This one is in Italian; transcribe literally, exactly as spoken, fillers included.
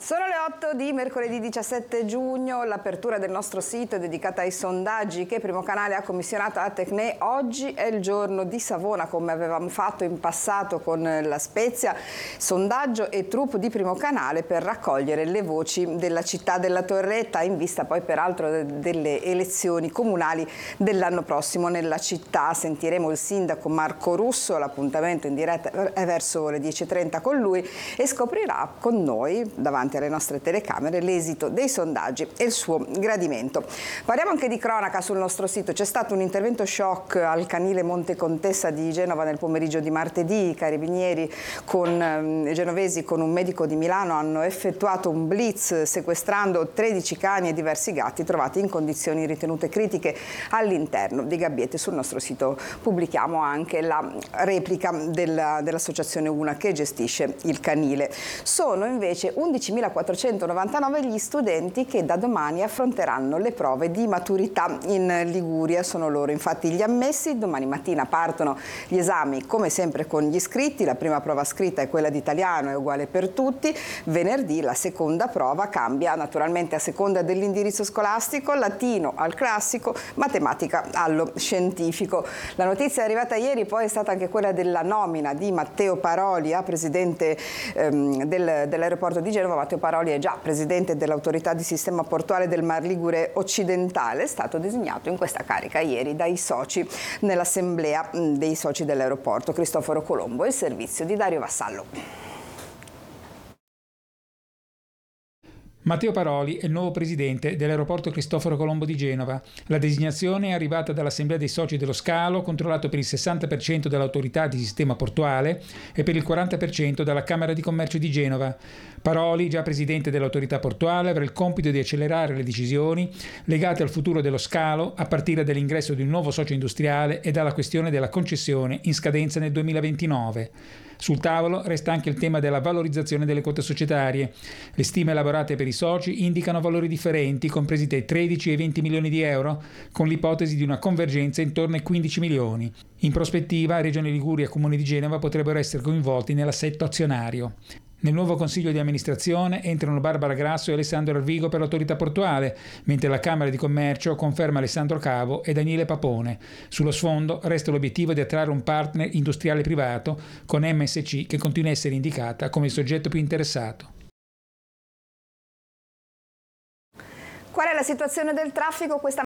Sono le otto di mercoledì diciassette giugno, l'apertura del nostro sito è dedicata ai sondaggi che Primo Canale ha commissionato a Tecne. Oggi è il giorno di Savona, come avevamo fatto in passato con La Spezia, sondaggio e troupe di Primo Canale per raccogliere le voci della città della Torretta, in vista poi peraltro delle elezioni comunali dell'anno prossimo nella città. Sentiremo il sindaco Marco Russo, l'appuntamento in diretta è verso le dieci e trenta con lui e scoprirà con noi, davanti alle nostre telecamere, l'esito dei sondaggi e il suo gradimento. Parliamo anche di cronaca sul nostro sito. C'è stato un intervento shock al canile Monte Contessa di Genova nel pomeriggio di martedì. I carabinieri con eh, genovesi con un medico di Milano hanno effettuato un blitz sequestrando tredici cani e diversi gatti trovati in condizioni ritenute critiche all'interno di gabbiette. Sul nostro sito pubblichiamo anche la replica della, dell'associazione Una che gestisce il canile. Sono invece undicimilaquattrocentonovantanove gli studenti che da domani affronteranno le prove di maturità in Liguria. Sono loro infatti gli ammessi. Domani mattina partono gli esami come sempre con gli iscritti. La prima prova scritta è quella di italiano, è uguale per tutti. Venerdì la seconda prova cambia naturalmente a seconda dell'indirizzo scolastico, latino al classico, matematica allo scientifico. La notizia arrivata ieri poi è stata anche quella della nomina di Matteo Paroli a presidente ehm, del, dell'aeroporto di Genova. Matteo Paroli è già presidente dell'autorità di sistema portuale del Mar Ligure occidentale, è stato designato in questa carica ieri dai soci nell'assemblea dei soci dell'aeroporto, Cristoforo Colombo e il servizio di Dario Vassallo. Matteo Paroli è il nuovo presidente dell'aeroporto Cristoforo Colombo di Genova. La designazione è arrivata dall'Assemblea dei soci dello scalo, controllato per il sessanta per cento dall'autorità di sistema portuale e per il quaranta per cento dalla Camera di Commercio di Genova. Paroli, già presidente dell'autorità portuale, avrà il compito di accelerare le decisioni legate al futuro dello scalo a partire dall'ingresso di un nuovo socio industriale e dalla questione della concessione in scadenza nel duemilaventinove. Sul tavolo resta anche il tema della valorizzazione delle quote societarie. Le stime elaborate per i soci indicano valori differenti, compresi dai tredici e i venti milioni di euro, con l'ipotesi di una convergenza intorno ai quindici milioni. In prospettiva, Regione Liguria e Comune di Genova potrebbero essere coinvolti nell'assetto azionario. Nel nuovo consiglio di amministrazione entrano Barbara Grasso e Alessandro Arvigo per l'autorità portuale, mentre la Camera di Commercio conferma Alessandro Cavo e Daniele Papone. Sullo sfondo resta l'obiettivo di attrarre un partner industriale privato con M S C, che continua a essere indicata come il soggetto più interessato. Qual è la situazione del traffico questa